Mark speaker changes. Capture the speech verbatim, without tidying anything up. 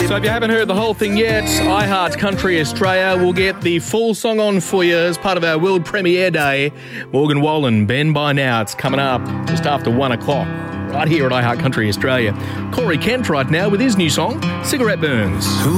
Speaker 1: So if you haven't heard the whole thing yet, iHeart Country Australia will get the full song on for you as part of our world premiere day. Morgan Wallen, Ben By Now. It's coming up just after one o'clock, right here at iHeart Country Australia. Corey Kent right now with his new song, Cigarette Burns.